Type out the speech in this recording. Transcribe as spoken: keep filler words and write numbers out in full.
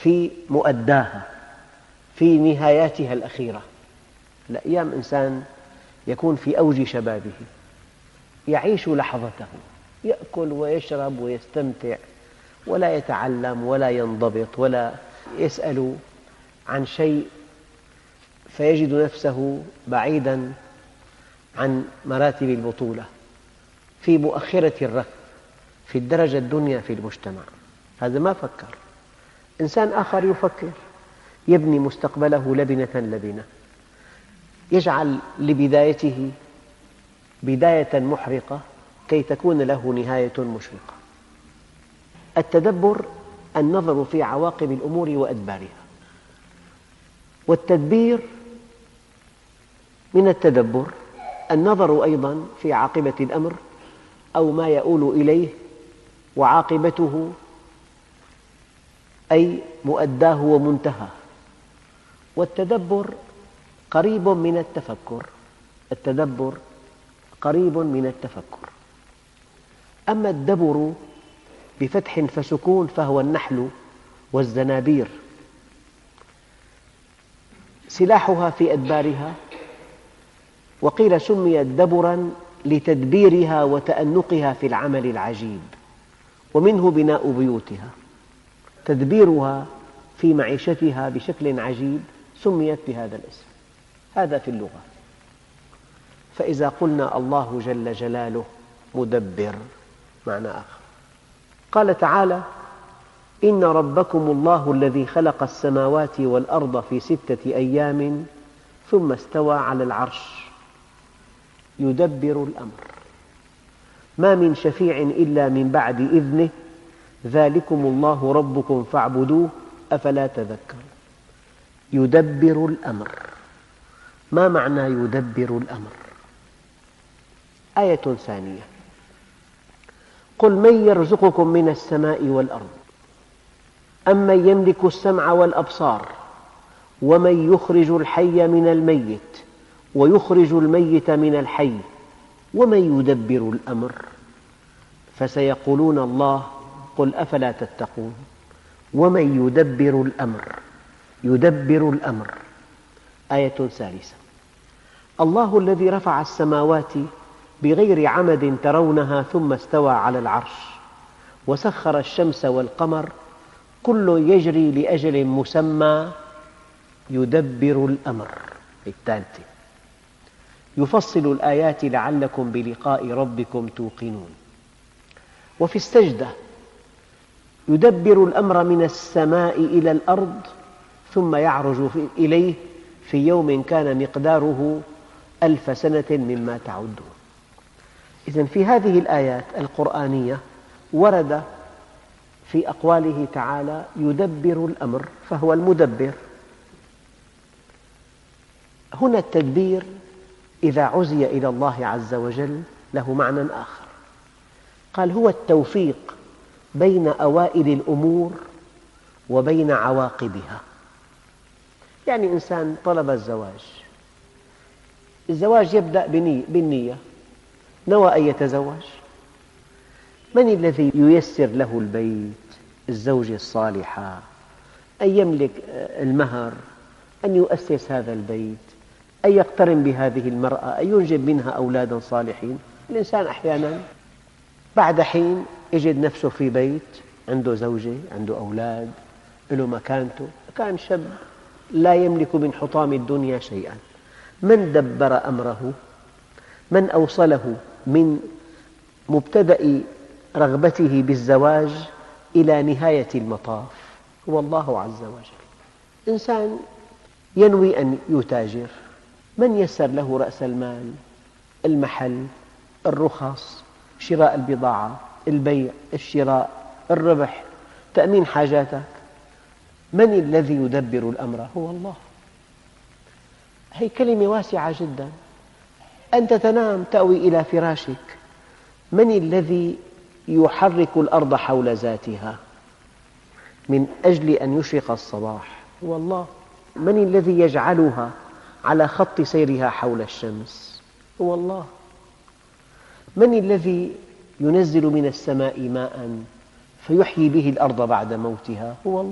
في مؤداها، في نهاياتها الأخيرة. الأيام إنسان يكون في أوج شبابه، يعيش لحظته، يأكل ويشرب ويستمتع، ولا يتعلم ولا ينضبط ولا يسأل عن شيء، فيجد نفسه بعيداً عن مراتب البطولة، في مؤخرة الركب، في الدرجة الدنيا في المجتمع. هذا ما فكر. إنسان آخر يفكر، يبني مستقبله لبنة لبنة، يجعل لبدايته بداية محرقة كي تكون له نهاية مشرقة. التدبر النظر في عواقب الأمور وأدبارها، والتدبير من التدبر النظر أيضاً في عاقبة الأمر أو ما يؤول إليه، وعاقبته أي مؤداه ومنتهاه. والتدبر قريب من التفكر، التدبر قريب من التفكر. أما الدبر بفتح فسكون فهو النحل والزنابير، سلاحها في أدبارها، وقيل سميت دبراً لتدبيرها وتأنقها في العمل العجيب، ومنه بناء بيوتها. تدبيرها في معيشتها بشكل عجيب سميت بهذا الاسم. هذا في اللغة. فإذا قلنا الله جل جلاله مدبر، معنى آخر. قال تعالى: إن ربكم الله الذي خلق السماوات والأرض في ستة أيام ثم استوى على العرش يدبر الأمر، ما من شفيع إلا من بعد إذنه، ذلكم الله ربكم فاعبدوه أفلا تذكرون. يدبر الأمر. ما معنى يدبر الأمر؟ آية ثانية: قل من يرزقكم من السماء والأرض أمن يملك السمع والأبصار ومن يخرج الحي من الميت ويخرج الميت من الحي ومن يدبر الأمر فسيقولون الله قل أفلا تتقون. ومن يدبر الأمر، يدبر الأمر. آية ثالثة: الله الذي رفع السماوات بغير عمد ترونها ثم استوى على العرش وسخر الشمس والقمر كل يجري لأجل مسمى يدبر الأمر. الثالثة: يفصل الآيات لعلكم بلقاء ربكم توقنون. وفي السجدة: يدبر الأمر من السماء إلى الأرض ثم يعرج إليه في يوم كان مقداره ألف سنة مما تعدون. إذن في هذه الآيات القرآنية ورد في أقواله تعالى يدبر الأمر، فهو المدبر. هنا التدبير إذا عزي إلى الله عز وجل له معنى آخر. قال: هو التوفيق بين أوائل الأمور وبين عواقبها. يعني إنسان طلب الزواج، الزواج يبدأ بالنية، نوى أن يتزوج. من الذي ييسر له البيت؟ الزوجة الصالحة، أن يملك المهر، أن يؤسس هذا البيت، أن يقترن بهذه المرأة، أن ينجب منها أولادا صالحين. الإنسان أحيانا بعد حين يجد نفسه في بيت، عنده زوجة، عنده أولاد، له مكانته، كان شاب لا يملك من حطام الدنيا شيئا. من دبر أمره؟ من أوصله من مبتدأ رغبته بالزواج إلى نهاية المطاف؟ هو الله عز وجل. إنسان ينوي أن يتاجر، من يسر له رأس المال؟ المحل، الرخص، شراء البضاعة، البيع، الشراء، الربح، تأمين حاجاتك. من الذي يدبر الأمر؟ هو الله. هذه كلمة واسعة جدا. أنت تنام تأوي إلى فراشك، من الذي يحرك الأرض حول ذاتها من أجل أن يشرق الصباح؟ هو الله. من الذي يجعلها على خط سيرها حول الشمس؟ هو الله. من الذي ينزل من السماء ماء فيحيي به الأرض بعد موتها؟ هو الله.